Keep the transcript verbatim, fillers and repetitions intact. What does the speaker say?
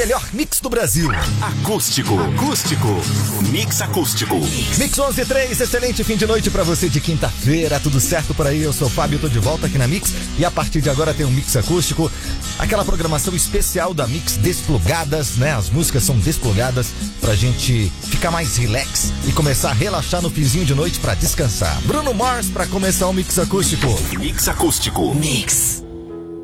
melhor mix do Brasil. Acústico, acústico, mix acústico. Mix onze e três, excelente fim de noite pra você de quinta-feira, tudo certo por aí? Eu sou o Fábio, tô de volta aqui na Mix e a partir de agora tem um mix acústico, aquela programação especial da Mix Desplugadas, né? As músicas são desplugadas pra gente ficar mais relax e começar a relaxar no finzinho de noite pra descansar. Bruno Mars pra começar o mix acústico. Mix acústico. Mix.